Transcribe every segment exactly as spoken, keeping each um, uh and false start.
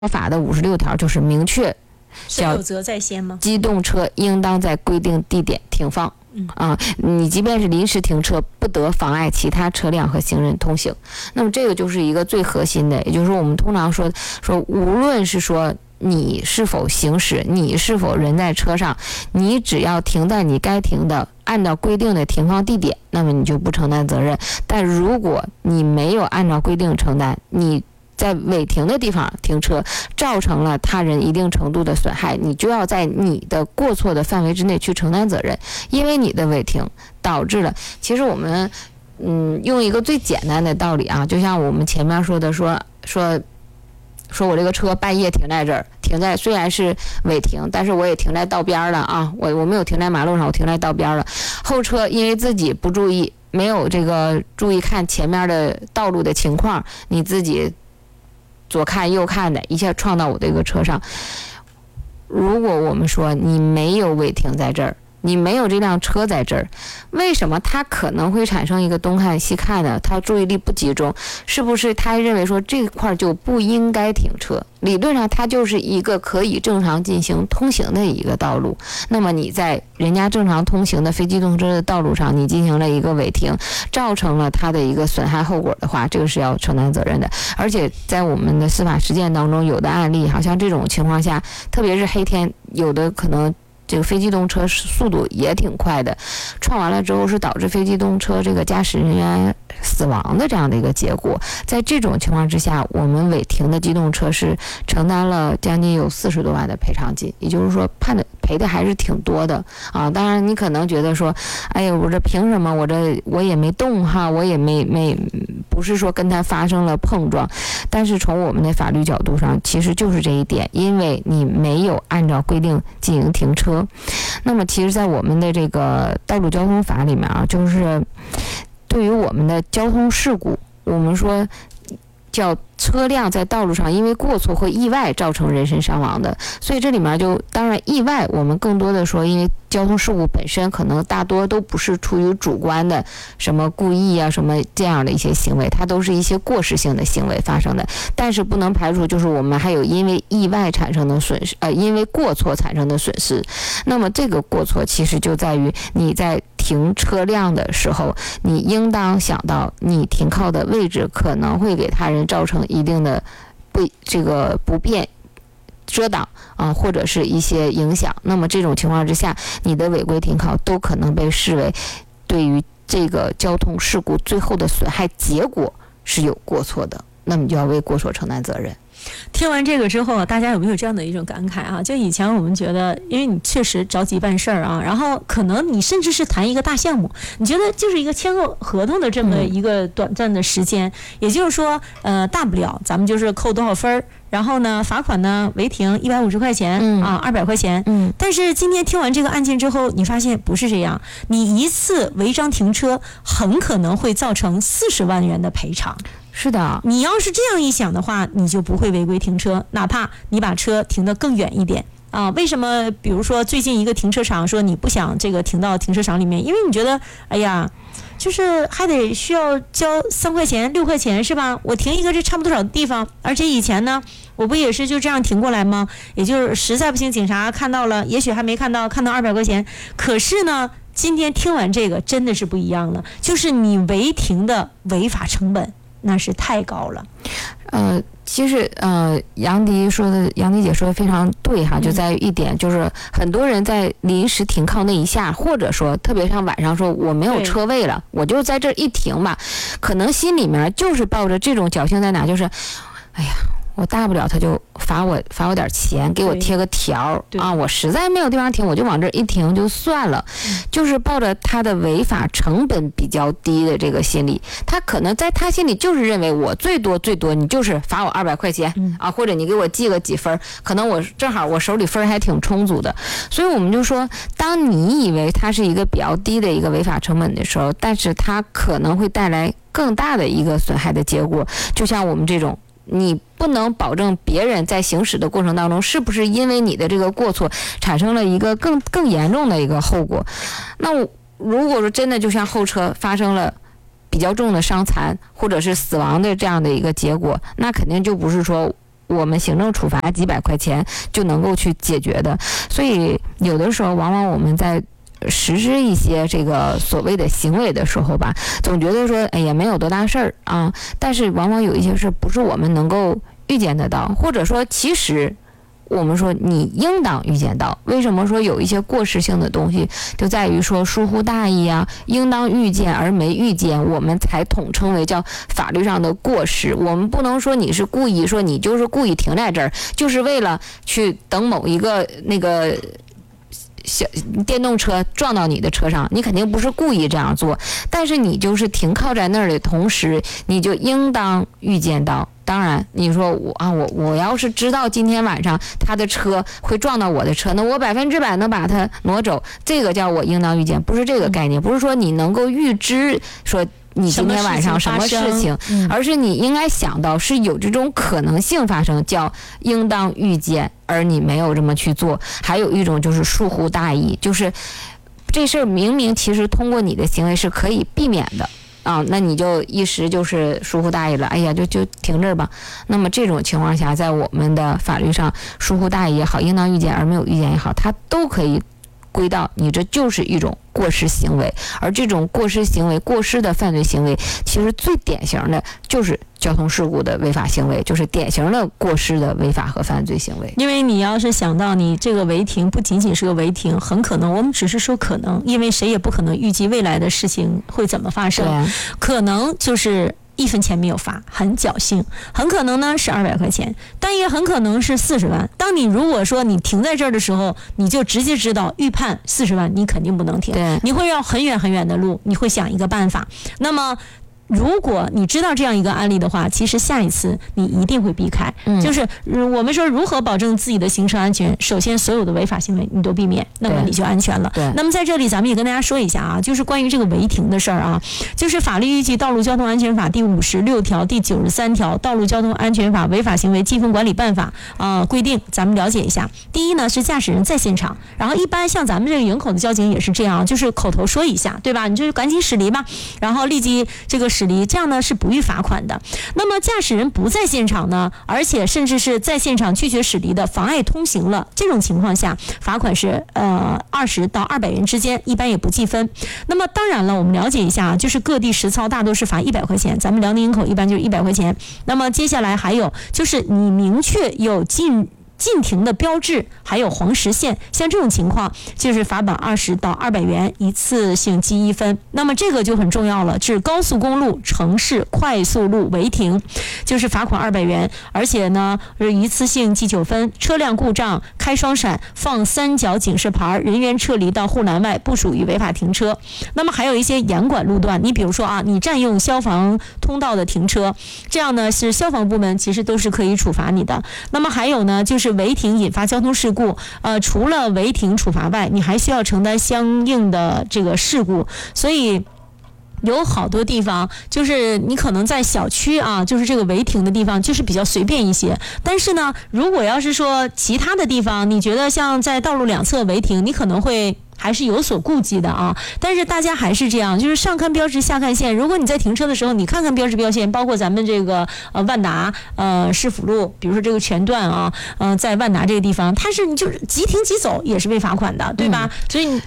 法的五十六条就是明确， 是有责在先吗？ 机动车应当在规定地点停放。 嗯啊，你即便是临时停车，不得妨碍其他车辆和行人通行。那么这个就是一个最核心的，也就是我们通常说说，无论是说你是否行驶，你是否人在车上，你只要停在你该停的，按照规定的停放地点，那么你就不承担责任。但如果你没有按照规定承担，你在违停的地方停车，造成了他人一定程度的损害，你就要在你的过错的范围之内去承担责任，因为你的违停导致了。其实我们，嗯，用一个最简单的道理啊，就像我们前面说的说，说说说我这个车半夜停在这儿，停在虽然是违停，但是我也停在道边了啊，我我没有停在马路上，我停在道边了。后车因为自己不注意，没有这个注意看前面的道路的情况，你自己左看右看的，一下撞到我这个车上。如果我们说你没有违停在这儿，你没有这辆车在这儿，为什么他可能会产生一个东看西看呢？他注意力不集中，是不是他认为说这块就不应该停车？理论上它就是一个可以正常进行通行的一个道路，那么你在人家正常通行的非机动车的道路上，你进行了一个违停，造成了它的一个损害后果的话，这个是要承担责任的。而且在我们的司法实践当中，有的案例好像这种情况下，特别是黑天，有的可能这个非机动车速度也挺快的，撞完了之后是导致非机动车这个驾驶人员死亡的这样的一个结果。在这种情况之下，我们违停的机动车是承担了将近有四十多万的赔偿金，也就是说判的赔的还是挺多的啊。当然你可能觉得说，哎呀，我这凭什么？我这我也没动哈，我也没没不是说跟他发生了碰撞，但是从我们的法律角度上，其实就是这一点，因为你没有按照规定进行停车。那么其实在我们的这个道路交通法里面啊，就是对于我们的交通事故，我们说叫车辆在道路上因为过错或意外造成人身伤亡的，所以这里面就当然意外我们更多的说，因为交通事故本身可能大多都不是出于主观的什么故意啊什么这样的一些行为，它都是一些过失性的行为发生的，但是不能排除就是我们还有因为意外产生的损失，呃，因为过错产生的损失。那么这个过错其实就在于你在停车辆的时候，你应当想到你停靠的位置可能会给他人造成一定的不这个不便遮挡啊，或者是一些影响。那么这种情况之下，你的违规停靠都可能被视为对于这个交通事故最后的损害结果是有过错的，那么就要为过错承担责任。 听完这个之后，大家有没有这样的一种感慨啊？就以前我们觉得，因为你确实着急办事儿啊，然后可能你甚至是谈一个大项目，你觉得就是一个签个合同的这么一个短暂的时间，嗯、也就是说，呃，大不了咱们就是扣多少分儿，然后呢，罚款呢违停一百五十块钱、嗯、啊，二百块钱。嗯。但是今天听完这个案件之后，你发现不是这样，你一次违章停车很可能会造成四十万元的赔偿。 是的， 你要是这样一想的话，你就不会违规停车，哪怕你把车停得更远一点啊。为什么比如说最近一个停车场说你不想这个停到停车场里面，因为你觉得哎呀就是还得需要交三块钱六块钱是吧，我停一个这差不多少的地方，而且以前呢我不也是就这样停过来吗？也就是实在不行警察看到了，也许还没看到，看到二百块钱，可是呢今天听完这个真的是不一样了，就是你违停的违法成本那是太高了。 呃，其实呃，杨迪说的，杨迪姐说的非常对哈，就在于一点，就是很多人在临时停靠那一下，或者说特别像晚上说我没有车位了，我就在这一停吧，可能心里面就是抱着这种侥幸在哪，就是，哎呀。我大不了他就罚我罚我点钱，给我贴个条啊！我实在没有地方停，我就往这一停就算了，就是抱着他的违法成本比较低的这个心理，他可能在他心里就是认为我最多最多你就是罚我二百块钱、嗯、啊，或者你给我记个几分，可能我正好我手里分还挺充足的，所以我们就说，当你以为它是一个比较低的一个违法成本的时候，但是它可能会带来更大的一个损害的结果，就像我们这种。你不能保证别人在行驶的过程当中是不是因为你的这个过错产生了一个更更严重的一个后果。那我如果说真的就像后车发生了比较重的伤残或者是死亡的这样的一个结果，那肯定就不是说我们行政处罚几百块钱就能够去解决的。所以有的时候往往我们在实施一些这个所谓的行为的时候吧，总觉得说哎呀没有多大事儿啊，但是往往有一些事不是我们能够预见得到，或者说其实我们说你应当预见到。为什么说有一些过失性的东西，就在于说疏忽大意啊，应当预见而没预见，我们才统称为叫法律上的过失。我们不能说你是故意，说你就是故意停在这儿，就是为了去等某一个那个小电动车撞到你的车上，你肯定不是故意这样做，但是你就是停靠在那儿的同时，你就应当预见到。当然你说我啊，我我要是知道今天晚上他的车会撞到我的车，那我百分之百能把它挪走，这个叫我应当预见，不是这个概念，不是说你能够预知说你今天晚上什么事情，而是你应该想到是有这种可能性发生，叫应当预见，而你没有这么去做。还有一种就是疏忽大意，就是这事儿明明其实通过你的行为是可以避免的啊，那你就一时就是疏忽大意了，哎呀就就停这儿吧。那么这种情况下，在我们的法律上，疏忽大意也好，应当预见而没有预见也好，它都可以归到你这就是一种过失行为。而这种过失行为、过失的犯罪行为，其实最典型的就是交通事故的违法行为，就是典型的过失的违法和犯罪行为。 因为你要是想到你这个违停不仅仅是个违停，很可能我们只是说可能，因为谁也不可能预计未来的事情会怎么发生，可能就是一分钱没有罚，很侥幸，很可能呢是二百块钱，但也很可能是四十万。当你如果说你停在这儿的时候，你就直接知道预判四十万，你肯定不能停，你会绕很远很远的路，你会想一个办法。那么如果你知道这样一个案例的话，其实下一次你一定会避开。嗯、就是我们说如何保证自己的行车安全，首先所有的违法行为你都避免，那么你就安全了。那么在这里咱们也跟大家说一下啊，就是关于这个违停的事儿啊，就是法律依据《道路交通安全法》第五十六条、第九十三条、《道路交通安全法违法行为记分管理办法》啊、呃、规定，咱们了解一下。第一呢是驾驶人在现场，然后一般像咱们这个营口的交警也是这样，就是口头说一下，对吧？你就赶紧驶离吧，然后立即这个驶离，这样呢是不予罚款的。那么驾驶人不在现场呢，而且甚至是在现场拒绝驶离的，妨碍通行了，这种情况下罚款是呃二十到二百元之间，一般也不计分。那么当然了，我们了解一下，就是各地实操大多是罚一百块钱，咱们辽宁营口一般就是一百块钱。那么接下来还有就是你明确有禁禁停的标志，还有黄实线，像这种情况就是罚款二十到二百元，一次性记一分。那么这个就很重要了，是高速公路、城市快速路违停，就是罚款二百元，而且呢一次性记九分。车辆故障、开双闪、放三角警示牌、人员撤离到护栏外，不属于违法停车。那么还有一些严管路段，你比如说啊，你占用消防通道的停车，这样呢是消防部门其实都是可以处罚你的。那么还有呢，就是违停引发交通事故，呃，除了违停处罚外，你还需要承担相应的这个事故，所以有好多地方就是你可能在小区啊，就是这个违停的地方就是比较随便一些，但是呢，如果要是说其他的地方，你觉得像在道路两侧违停，你可能会还是有所顾忌的啊，但是大家还是这样，就是上看标志下看线。如果你在停车的时候，你看看标志标线，包括咱们这个呃万达呃市府路，比如说这个全段啊，呃在万达这个地方，它是你就是即停即走也是被罚款的，对吧？嗯、所以你。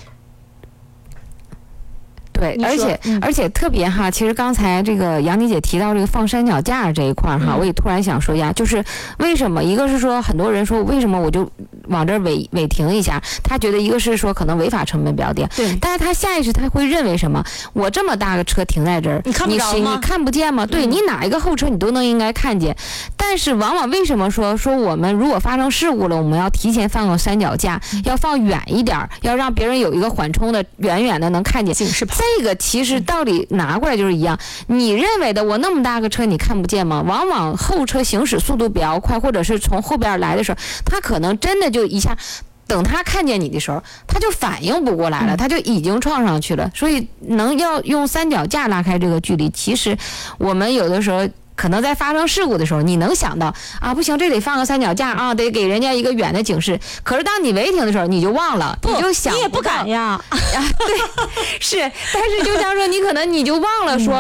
对，而且、嗯、而且特别哈，其实刚才这个杨妮姐提到这个放三脚架这一块哈、嗯，我也突然想说一下，就是为什么一个是说很多人说为什么我就往这儿违违停一下，他觉得一个是说可能违法成本比较低，对，但是他下意识他会认为什么？我这么大个车停在这儿， 你看不着吗？ 你看不见吗？对、嗯、你哪一个后车你都能应该看见，但是往往为什么说说我们如果发生事故了，我们要提前放个三脚架，嗯、要放远一点，要让别人有一个缓冲的，远远的能看见警示牌。这个其实道理拿过来就是一样，你认为的我那么大个车你看不见吗？往往后车行驶速度比较快，或者是从后边来的时候，他可能真的就一下，等他看见你的时候，他就反应不过来了，他就已经撞上去了。所以能要用三脚架拉开这个距离，其实我们有的时候可能在发生事故的时候，你能想到啊，不行，这得放个三脚架啊，得给人家一个远的警示。可是当你违停的时候，你就忘了，你就想你也不敢呀， 啊，对，是，但是就像说，你可能你就忘了说。嗯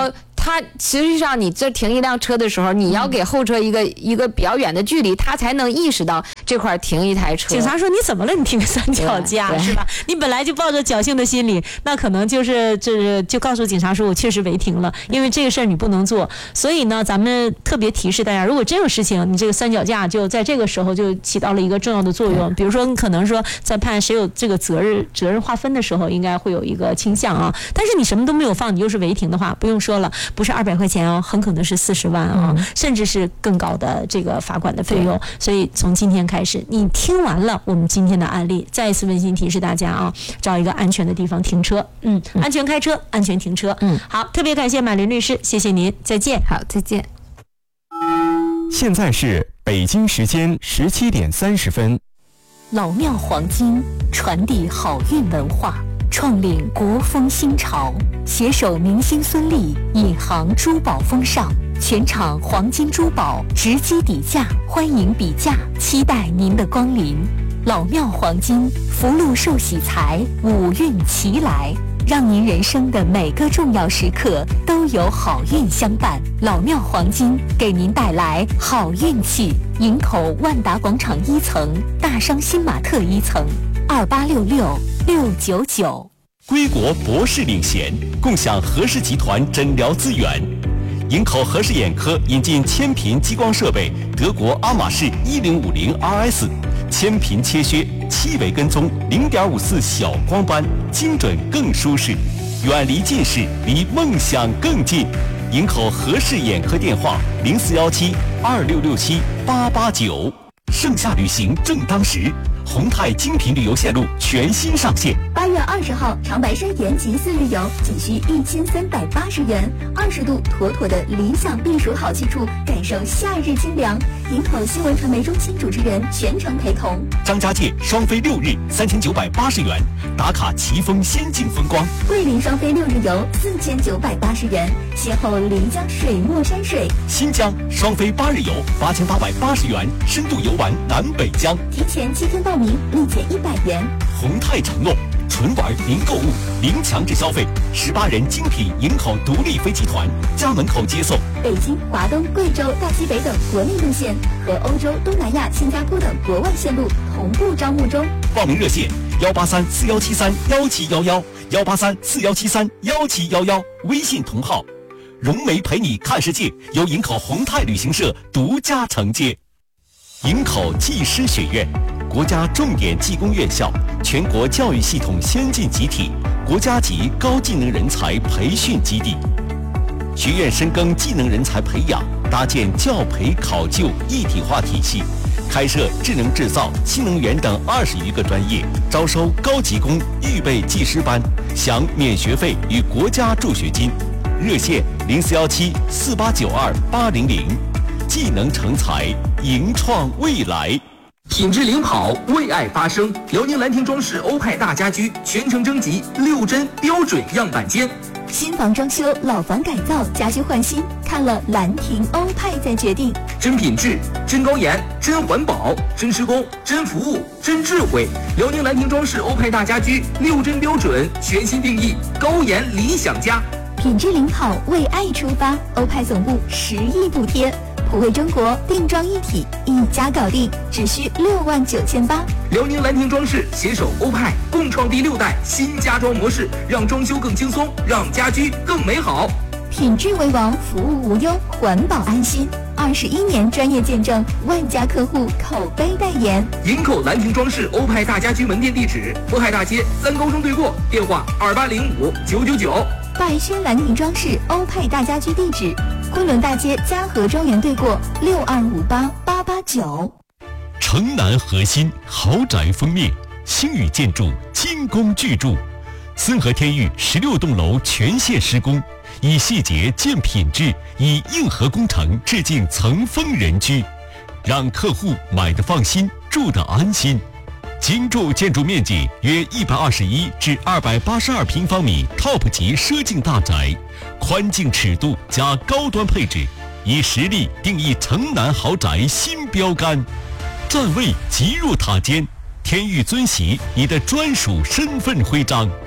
它实际上你这停一辆车的时候，你要给后车一个、嗯、一个比较远的距离，他才能意识到这块停一台车。 警察说你怎么了？你停个三脚架是吧？你本来就抱着侥幸的心理，那可能就是这就告诉警察说我确实违停了，因为这个事儿你不能做。所以呢，咱们特别提示大家，如果真有事情，你这个三脚架就在这个时候就起到了一个重要的作用。比如说，你可能说在判谁有这个责任责任划分的时候，应该会有一个倾向啊。但是你什么都没有放，你又是违停的话，不用说了，不是二百块钱哦，很可能是四十万啊、嗯，甚至是更高的这个罚款的费用。所以从今天开始，你听完了我们今天的案例，再一次温馨提示大家啊，找一个安全的地方停车，嗯，安全开车，安全停车，嗯，好，特别感谢马林律师，谢谢您，再见。 好，再见。 现在是北京时间十七点三十分。 老庙黄金传递好运文化，创领国风新潮，携手明星孙俪，引航珠宝风尚。全场黄金珠宝直击底价，欢迎比价，期待您的光临。老庙黄金，福禄寿喜财，五运齐来，让您人生的每个重要时刻都有好运相伴。老庙黄金给您带来好运气。营口万达广场一层，大商新玛特一层，二八六六六九九。 归国博士领衔，共享和氏集团诊疗资源。营口和氏眼科引进千频激光设备，德国阿玛仕一零五零 R S， 千频切削，七维跟踪，零点五四小光斑，精准更舒适，远离近视，离梦想更近。营口和氏眼科电话零四幺七二六六七八八九。盛夏旅行正当时，宏泰精品旅游线路全新上线。 八月二十号，长白山延吉四日游仅需一千三百八十元，二十度妥妥的理想避暑好去处，感受夏日清凉。营口新闻传媒中心主持人全程陪同。 张家界双飞六日三千九百八十元，打卡奇峰仙境风光。 桂林双飞六日游四千九百八十元，邂逅漓江水墨山水。 新疆双飞八日游八千八百八十元，深度游玩南北疆。 提前七天报名，立减一百元。 宏泰承诺纯玩零购物零强制消费，十八人精品营口独立飞集团家门口接送。 北京、华东、贵州、大西北等国内路线和欧洲、东南亚、新加坡等国外线路同步招募中。 报名热线幺八三四幺七三幺七幺幺幺八三四幺七三幺七幺幺，微信同号。融媒陪你看世界，由营口宏泰旅行社独家承接。营口技师学院，国家重点技工院校，全国教育系统先进集体，国家级高技能人才培训基地。学院深耕技能人才培养，搭建教培考就一体化体系，开设智能制造、新能源等二十余个专业，招收高级工预备技师班，享免学费与国家助学金。热线零四幺七四八九二八零零。技能成才，迎创未来。 品质领跑，为爱发声。辽宁兰亭装饰欧派大家居全程征集六针标准样板间。 新房装修、老房改造、家居换新，看了兰亭欧派再决定。 真品质、真高颜、真环保、真施工、真服务、真智慧。辽宁兰亭装饰欧派大家居六针标准全新定义，高颜理想家。 品质领跑，为爱出发。欧派总部十亿补贴。普惠中国，定妆一体，一家搞定，只需六万九千八。 辽宁兰亭装饰携手欧派，共创第六代新家装模式，让装修更轻松，让家居更美好。 品质为王，服务无忧，环保安心。二十一年专业见证，万家客户口碑代言。 营口兰亭装饰欧派大家居门店地址：渤海大街三高中对过，电话二八零五九九九。 拜轩兰亭装饰欧派大家居地址：昆仑大街嘉禾庄园对过，六二五八八八九。 城南核心豪宅封面，星宇建筑精工巨筑，森和天域十六栋楼全线施工，以细节见品质，以硬核工程致敬层峰人居，让客户买得放心，住得安心。精筑建筑面积约一百二十一至二百八十二平方米 ，top 级奢境大宅，宽净尺度加高端配置，以实力定义城南豪宅新标杆。站位即入塔尖，天域尊玺你的专属身份徽章。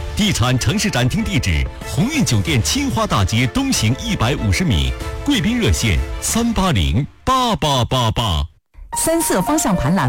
地产城市展厅地址：鸿运酒店青花大街东行一百五十米，贵宾热线三八零八八八八。 三色方向盘栏